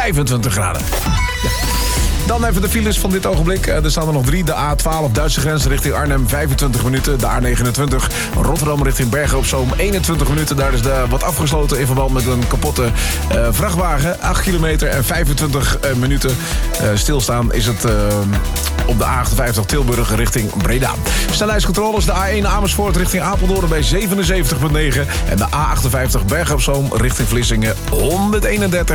25 graden. Ja. Dan even de files van dit ogenblik. Er staan er nog 3. De A12 Duitse grens richting Arnhem 25 minuten. De A29 Rotterdam richting Bergen op Zoom 21 minuten. Daar is wat afgesloten in verband met een kapotte vrachtwagen. 8 kilometer en 25 minuten stilstaan is het op de A58 Tilburg richting Breda. Snelheidscontroles, de A1 Amersfoort richting Apeldoorn bij 77,9. En de A58 Bergen op Zoom richting Vlissingen 131,9.